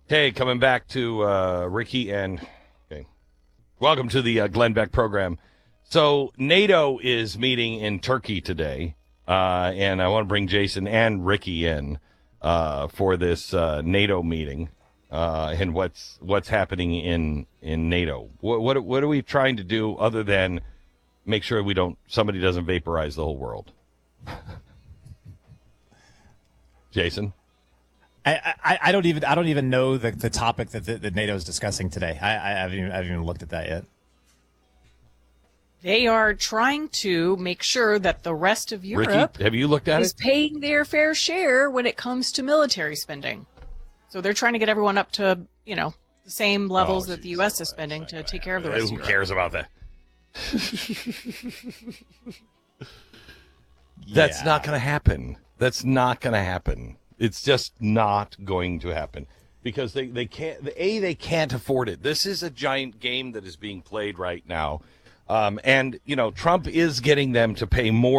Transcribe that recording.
Hey, coming back to Ricky and welcome to the Glenn Beck program. So NATO is meeting in Turkey today, and I want to bring Jason and Ricky in for this NATO meeting and what's happening in NATO. What are we trying to do other than make sure somebody doesn't vaporize the whole world? Jason? I don't even know the topic that NATO is discussing today. I haven't even looked at that yet. They are trying to make sure that the rest of Europe Ricky, have you looked at is paying their fair share when it comes to military spending. So they're trying to get everyone up to, the same levels that the U.S. is spending to take care of the rest of Europe. Who cares about that? That's not going to happen. That's not going to happen. It's just not going to happen because they can't afford it. This is a giant game that is being played right now. And Trump is getting them to pay more